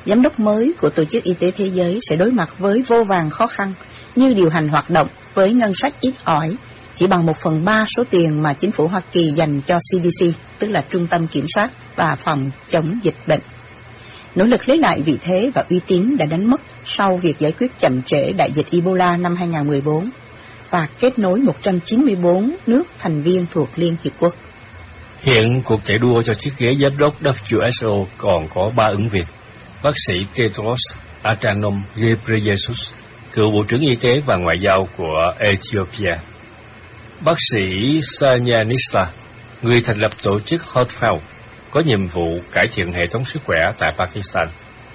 giám đốc mới của Tổ chức Y tế Thế giới sẽ đối mặt với vô vàn khó khăn như điều hành hoạt động với ngân sách ít ỏi, chỉ bằng 1/3 số tiền mà chính phủ Hoa Kỳ dành cho CDC, tức là Trung tâm Kiểm soát và Phòng chống dịch bệnh. Nỗ lực lấy lại vị thế và uy tín đã đánh mất sau việc giải quyết chậm trễ đại dịch Ebola năm 2014 và kết nối 194 nước thành viên thuộc Liên Hiệp Quốc. Hiện cuộc chạy đua cho chiếc ghế giám đốc WHO còn có 3 ứng viên: bác sĩ Tedros Adhanom Ghebreyesus, cựu Bộ trưởng Y tế và Ngoại giao của Ethiopia; bác sĩ Sanya Nista, người thành lập tổ chức Health, có nhiệm vụ cải thiện hệ thống sức khỏe tại Pakistan;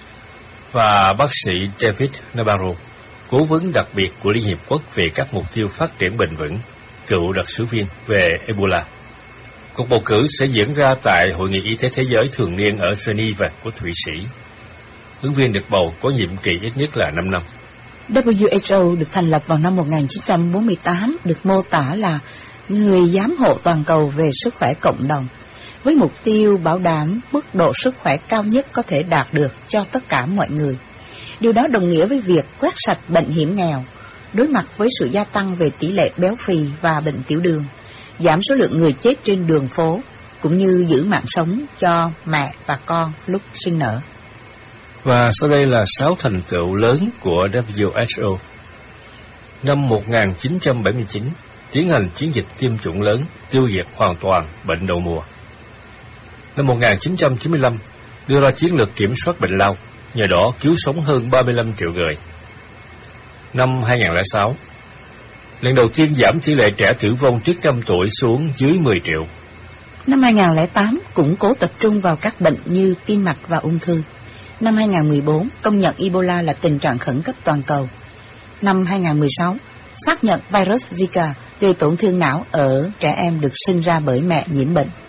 và bác sĩ David Nabarro, cố vấn đặc biệt của Liên Hiệp Quốc về các mục tiêu phát triển bền vững, cựu đặc sứ viên về Ebola. Cuộc bầu cử sẽ diễn ra tại Hội nghị Y tế Thế giới thường niên ở Geneva của Thụy Sĩ. Ứng viên được bầu có nhiệm kỳ ít nhất là 5 năm. WHO được thành lập vào năm 1948, được mô tả là người giám hộ toàn cầu về sức khỏe cộng đồng, với mục tiêu bảo đảm mức độ sức khỏe cao nhất có thể đạt được cho tất cả mọi người. Điều đó đồng nghĩa với việc quét sạch bệnh hiểm nghèo, đối mặt với sự gia tăng về tỷ lệ béo phì và bệnh tiểu đường, giảm số lượng người chết trên đường phố, cũng như giữ mạng sống cho mẹ và con lúc sinh nở. Và sau đây là 6 thành tựu lớn của WHO. Năm 1979, tiến hành chiến dịch tiêm chủng lớn, tiêu diệt hoàn toàn bệnh đậu mùa. Năm 1995, đưa ra chiến lược kiểm soát bệnh lao, nhờ đó cứu sống hơn 35 triệu người. Năm 2006, lần đầu tiên giảm tỷ lệ trẻ tử vong trước 5 tuổi xuống dưới 10 triệu. Năm 2008, củng cố tập trung vào các bệnh như tim mạch và ung thư. Năm 2014, công nhận Ebola là tình trạng khẩn cấp toàn cầu. Năm 2016, xác nhận virus Zika gây tổn thương não ở trẻ em được sinh ra bởi mẹ nhiễm bệnh.